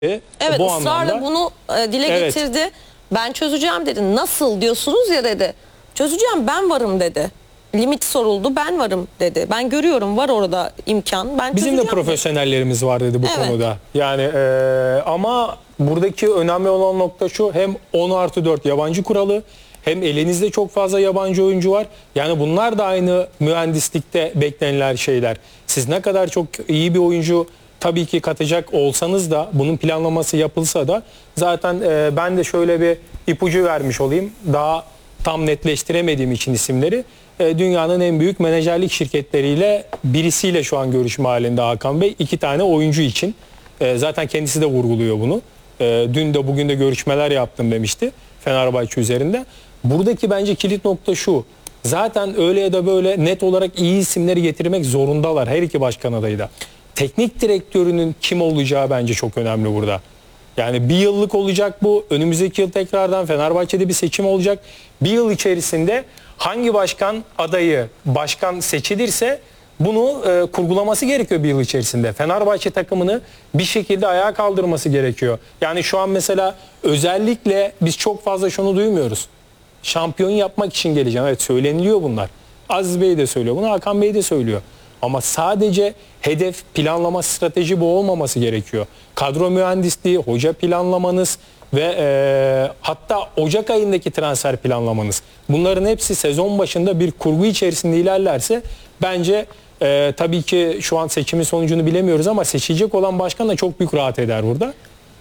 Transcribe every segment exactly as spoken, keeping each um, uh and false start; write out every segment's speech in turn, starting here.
Evet, bu ısrarla anlamda, bunu e, dile evet. getirdi. Ben çözeceğim dedi. Nasıl diyorsunuz ya dedi. Çözeceğim, ben varım dedi. Limit soruldu, ben varım dedi. Ben görüyorum, var orada imkan. Ben Bizim de çözeceğim profesyonellerimiz var dedi bu Evet. konuda. Yani e, ama buradaki önemli olan nokta şu: hem on artı dört yabancı kuralı, hem elinizde çok fazla yabancı oyuncu var. Yani bunlar da aynı mühendislikte beklenilen şeyler. Siz ne kadar çok iyi bir oyuncu tabii ki katacak olsanız da, bunun planlaması yapılsa da, zaten e, ben de şöyle bir ipucu vermiş olayım. Daha tam netleştiremediğim için isimleri, e, dünyanın en büyük menajerlik şirketleriyle birisiyle şu an görüşme halinde Hakan Bey. İki tane oyuncu için. E, zaten kendisi de vurguluyor bunu. E, dün de bugün de görüşmeler yaptım demişti Fenerbahçe üzerinde. Buradaki bence kilit nokta şu: zaten öyle ya da böyle net olarak iyi isimleri getirmek zorundalar her iki başkan adayı da. Teknik direktörünün kim olacağı bence çok önemli burada. Yani bir yıllık olacak bu. Önümüzdeki yıl tekrardan Fenerbahçe'de bir seçim olacak. Bir yıl içerisinde hangi başkan adayı başkan seçilirse bunu e, kurgulaması gerekiyor bir yıl içerisinde. Fenerbahçe takımını bir şekilde ayağa kaldırması gerekiyor. Yani şu an mesela özellikle biz çok fazla şunu duymuyoruz: şampiyon yapmak için geleceğim. Evet, söyleniliyor bunlar. Aziz Bey de söylüyor bunu, Hakan Bey de söylüyor. Ama sadece hedef, planlama, strateji bu olmaması gerekiyor. Kadro mühendisliği, hoca planlamanız ve e, hatta Ocak ayındaki transfer planlamanız. Bunların hepsi sezon başında bir kurgu içerisinde ilerlerse bence e, tabii ki şu an seçimin sonucunu bilemiyoruz ama seçilecek olan başkan da çok büyük rahat eder burada.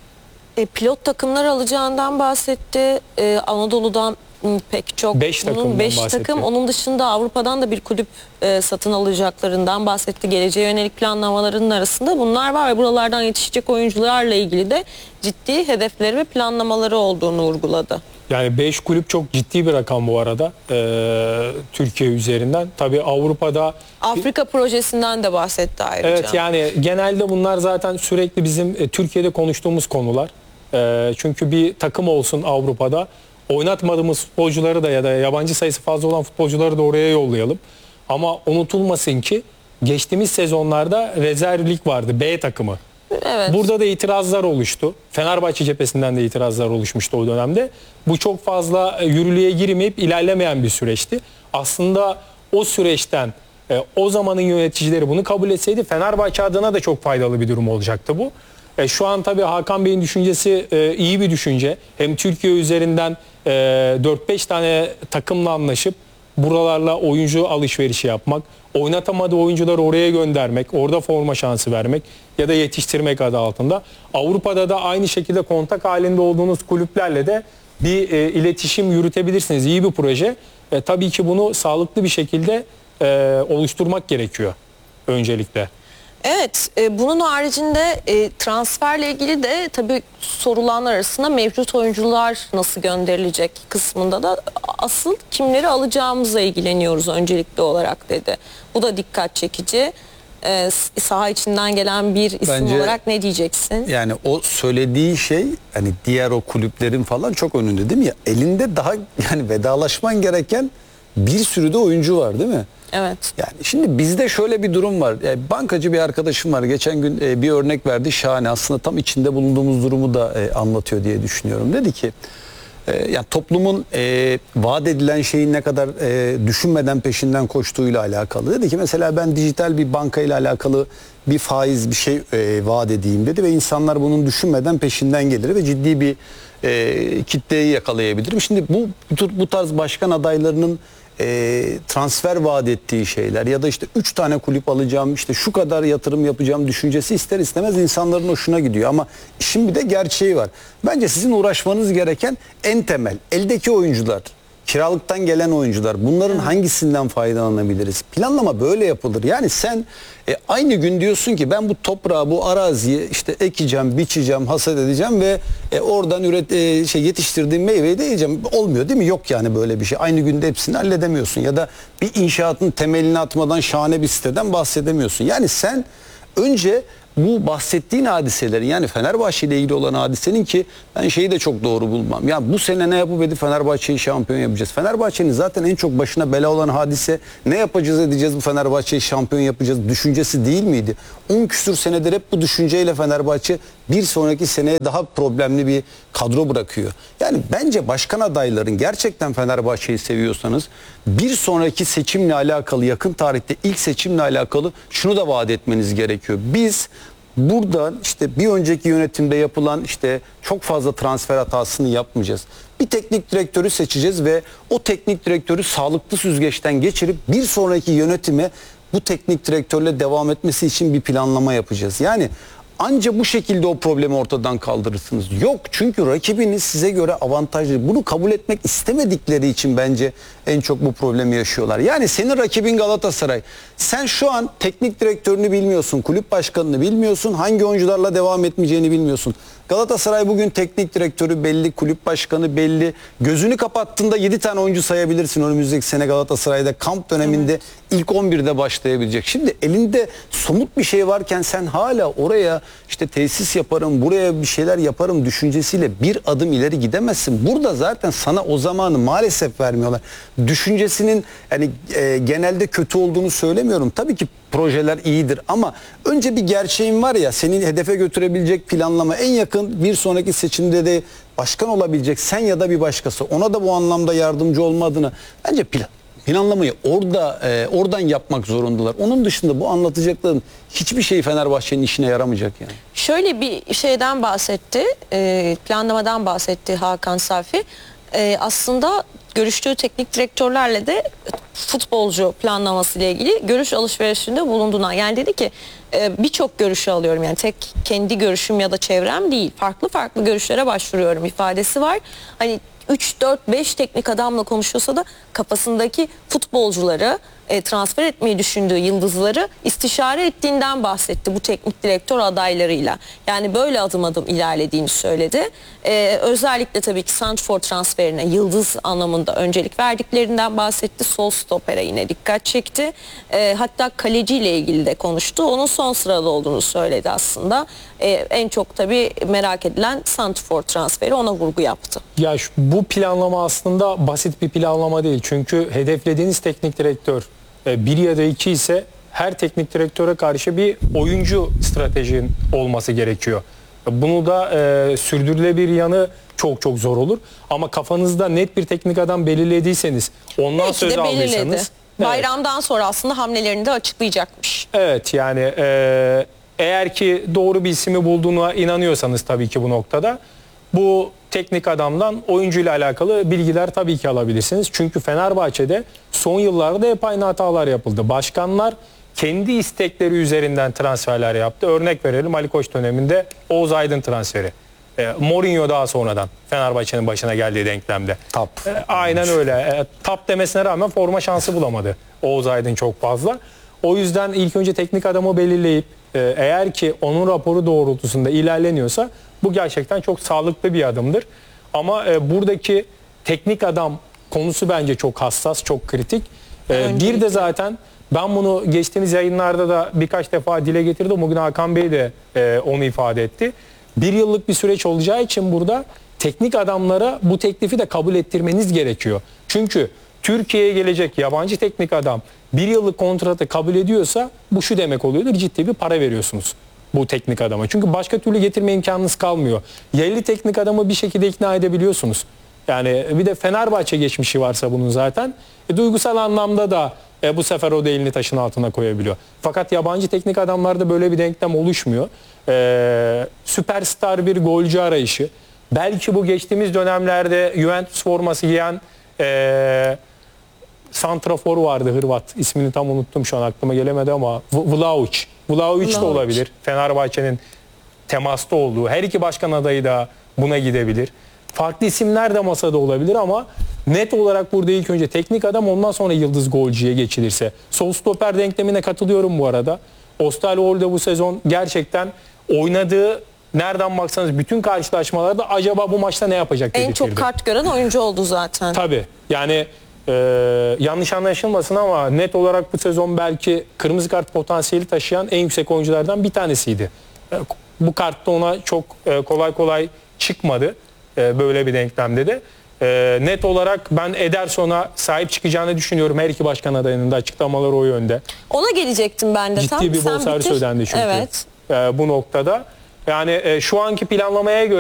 E, pilot takımlar alacağından bahsetti. E, Anadolu'dan pek çok. beş takımdan beş bahsetti. takım. Onun dışında Avrupa'dan da bir kulüp e, satın alacaklarından bahsetti. Geleceğe yönelik planlamalarının arasında bunlar var ve buralardan yetişecek oyuncularla ilgili de ciddi hedefleri ve planlamaları olduğunu vurguladı. Yani beş kulüp çok ciddi bir rakam bu arada ee, Türkiye üzerinden. Tabii Avrupa'da... Afrika projesinden de bahsetti ayrıca. Evet, yani genelde bunlar zaten sürekli bizim e, Türkiye'de konuştuğumuz konular. E, çünkü bir takım olsun Avrupa'da, oynatmadığımız futbolcuları da ya da yabancı sayısı fazla olan futbolcuları da oraya yollayalım. Ama unutulmasın ki geçtiğimiz sezonlarda rezerv lig vardı, B takımı. Evet. Burada da itirazlar oluştu. Fenerbahçe cephesinden de itirazlar oluşmuştu o dönemde. Bu çok fazla yürürlüğe girmeyip ilerlemeyen bir süreçti. Aslında o süreçten e, o zamanın yöneticileri bunu kabul etseydi Fenerbahçe adına da çok faydalı bir durum olacaktı bu. E, şu an tabii Hakan Bey'in düşüncesi e, iyi bir düşünce. Hem Türkiye üzerinden e, dört beş tane takımla anlaşıp buralarla oyuncu alışverişi yapmak, oynatamadığı oyuncuları oraya göndermek, orada forma şansı vermek ya da yetiştirmek adı altında. Avrupa'da da aynı şekilde kontak halinde olduğunuz kulüplerle de bir e, iletişim yürütebilirsiniz. İyi bir proje. E, tabii ki bunu sağlıklı bir şekilde e, oluşturmak gerekiyor öncelikle. Evet, e, bunun haricinde e, transferle ilgili de tabii sorulanlar arasında mevcut oyuncular nasıl gönderilecek kısmında da asıl kimleri alacağımızla ilgileniyoruz öncelikli olarak dedi. Bu da dikkat çekici. E, saha içinden gelen bir isim Bence, olarak ne diyeceksin? Yani o söylediği şey hani diğer o kulüplerin falan çok önünde değil mi? Ya, elinde daha yani vedalaşman gereken bir sürü de oyuncu var değil mi? Evet. Yani şimdi bizde şöyle bir durum var. Yani bankacı bir arkadaşım var. Geçen gün e, bir örnek verdi. Şahane. Aslında tam içinde bulunduğumuz durumu da e, anlatıyor diye düşünüyorum. Dedi ki e, yani toplumun e, vaat edilen şeyin ne kadar e, düşünmeden peşinden koştuğuyla alakalı. Dedi ki mesela ben dijital bir bankayla alakalı bir faiz bir şey e, vaat edeyim dedi ve insanlar bunun düşünmeden peşinden gelir ve ciddi bir e, kitleyi yakalayabilirim. Şimdi bu bu tarz başkan adaylarının E, transfer vaat ettiği şeyler ya da işte üç tane kulüp alacağım, işte şu kadar yatırım yapacağım düşüncesi ister istemez insanların hoşuna gidiyor. Ama işin bir de gerçeği var. Bence sizin uğraşmanız gereken en temel eldeki oyuncular, kiralıktan gelen oyuncular, bunların evet. hangisinden faydalanabiliriz? Planlama böyle yapılır. Yani sen e, aynı gün diyorsun ki ben bu toprağı, bu araziyi işte ekeceğim, biçeceğim, hasat edeceğim ve e, oradan üret e, şey yetiştirdiğim meyveyi de yiyeceğim. Olmuyor değil mi? Yok yani böyle bir şey. Aynı günde hepsini halledemiyorsun ya da bir inşaatın temelini atmadan şahane bir siteden bahsedemiyorsun. Yani sen önce bu bahsettiğin hadiselerin, yani Fenerbahçe ile ilgili olan hadisenin, ki ben şeyi de çok doğru bulmam. Ya bu sene ne yapıp edip Fenerbahçe'yi şampiyon yapacağız. Fenerbahçe'nin zaten en çok başına bela olan hadise ne yapacağız edeceğiz bu Fenerbahçe'yi şampiyon yapacağız düşüncesi değil miydi? on küsür senedir hep bu düşünceyle Fenerbahçe bir sonraki seneye daha problemli bir kadro bırakıyor. Yani bence başkan adayların gerçekten Fenerbahçe'yi seviyorsanız bir sonraki seçimle alakalı, yakın tarihte ilk seçimle alakalı şunu da vaat etmeniz gerekiyor. Biz burada işte bir önceki yönetimde yapılan işte çok fazla transfer hatasını yapmayacağız. Bir teknik direktörü seçeceğiz ve o teknik direktörü sağlıklı süzgeçten geçirip bir sonraki yönetime bu teknik direktörle devam etmesi için bir planlama yapacağız. Yani anca bu şekilde o problemi ortadan kaldırırsınız. Yok, çünkü rakibiniz size göre avantajlı. Bunu kabul etmek istemedikleri için bence en çok bu problemi yaşıyorlar. Yani senin rakibin Galatasaray. Sen şu an teknik direktörünü bilmiyorsun, kulüp başkanını bilmiyorsun, hangi oyuncularla devam etmeyeceğini bilmiyorsun. Galatasaray bugün teknik direktörü belli, kulüp başkanı belli. Gözünü kapattığında yedi tane oyuncu sayabilirsin önümüzdeki sene Galatasaray'da kamp döneminde evet. ilk on birde başlayabilecek. Şimdi elinde somut bir şey varken sen hala oraya işte tesis yaparım, buraya bir şeyler yaparım düşüncesiyle bir adım ileri gidemezsin. Burada zaten sana o zamanı maalesef vermiyorlar. Düşüncesinin yani e, genelde kötü olduğunu söylemiyorum. Tabii ki projeler iyidir ama önce bir gerçeğin var ya, seni hedefe götürebilecek planlama, en yakın bir sonraki seçimde de başkan olabilecek sen ya da bir başkası, ona da bu anlamda yardımcı olmadığını bence plan planlamayı orada e, oradan yapmak zorundalar. Onun dışında bu anlatacakların hiçbir şey Fenerbahçe'nin işine yaramayacak yani. Şöyle bir şeyden bahsetti, e, planlamadan bahsetti Hakan Safi. E, aslında görüştüğü teknik direktörlerle de futbolcu planlaması ile ilgili görüş alışverişinde bulunduğuna, yani dedi ki e, birçok görüşü alıyorum, yani tek kendi görüşüm ya da çevrem değil, farklı farklı görüşlere başvuruyorum ifadesi var. Hani üç dört beş teknik adamla konuşuyorsa da kafasındaki futbolcuları, e, transfer etmeyi düşündüğü yıldızları istişare ettiğinden bahsetti bu teknik direktör adaylarıyla. Yani böyle adım adım ilerlediğini söyledi. E, özellikle tabii ki santrfor transferine yıldız anlamında öncelik verdiklerinden bahsetti. Sol stopere yine dikkat çekti. E, hatta kaleciyle ilgili de konuştu. Onun son sırada olduğunu söyledi aslında. E, en çok tabii merak edilen santrfor transferi, ona vurgu yaptı. Ya şu, bu planlama aslında basit bir planlama değil. Çünkü hedeflediğiniz teknik direktör bir ya da iki ise her teknik direktöre karşı bir oyuncu stratejinin olması gerekiyor. Bunu da e, sürdürülebilir yanı çok çok zor olur. Ama kafanızda net bir teknik adam belirlediyseniz, ondan belki söz de aldıysanız. Evet. Bayramdan sonra aslında hamlelerini de açıklayacakmış. Evet, yani e, eğer ki doğru bir ismi bulduğuna inanıyorsanız tabii ki bu noktada bu teknik adamdan oyuncuyla alakalı bilgiler tabii ki alabilirsiniz. Çünkü Fenerbahçe'de son yıllarda hep aynı hatalar yapıldı. Başkanlar kendi istekleri üzerinden transferler yaptı. Örnek verelim, Ali Koç döneminde Oğuz Aydın transferi. E, Mourinho daha sonradan Fenerbahçe'nin başına geldiği denklemde. Tap. E, aynen öyle. E, tap demesine rağmen forma şansı bulamadı Oğuz Aydın çok fazla. O yüzden ilk önce teknik adamı belirleyip e, eğer ki onun raporu doğrultusunda ilerleniyorsa bu gerçekten çok sağlıklı bir adımdır. Ama e, buradaki teknik adam konusu bence çok hassas, çok kritik. E, bir de zaten ben bunu geçtiğimiz yayınlarda da birkaç defa dile getirdim. Bugün Hakan Bey de e, onu ifade etti. Bir yıllık bir süreç olacağı için burada teknik adamlara bu teklifi de kabul ettirmeniz gerekiyor. Çünkü Türkiye'ye gelecek yabancı teknik adam bir yıllık kontratı kabul ediyorsa bu şu demek oluyordur: ciddi bir para veriyorsunuz bu teknik adama. Çünkü başka türlü getirme imkanınız kalmıyor. Yerli teknik adamı bir şekilde ikna edebiliyorsunuz. Yani bir de Fenerbahçe geçmişi varsa bunun zaten e, duygusal anlamda da e, bu sefer o da elini taşın altına koyabiliyor. Fakat yabancı teknik adamlarda böyle bir denklem oluşmuyor. E, süperstar bir golcü arayışı. Belki bu geçtiğimiz dönemlerde Juventus forması giyen e, santrafor vardı, Hırvat. İsmini tam unuttum, şu an aklıma gelemedi ama Vlahovic. Vlahovic de olabilir. Fenerbahçe'nin temasta olduğu. Her iki başkan adayı da buna gidebilir. Farklı isimler de masada olabilir ama net olarak burada ilk önce teknik adam, ondan sonra yıldız golcüye geçilirse. Sol stoper denklemine katılıyorum bu arada. Osterwolde bu sezon gerçekten oynadığı, nereden baksanız bütün karşılaşmalarda acaba bu maçta ne yapacak en çok kart gören oyuncu oldu zaten. Tabii. Yani Ee, yanlış anlaşılmasın ama net olarak bu sezon belki kırmızı kart potansiyeli taşıyan en yüksek oyunculardan bir tanesiydi. Ee, bu kartta ona çok e, kolay kolay çıkmadı e, böyle bir denklemde de. E, net olarak ben Ederson'a sahip çıkacağını düşünüyorum. Her iki başkan adayının da açıklamaları o yönde. Ona gelecektim ben de. Ciddi tam. bir bonservis ödendi çünkü. Evet. E, bu noktada. Yani e, şu anki planlamaya göre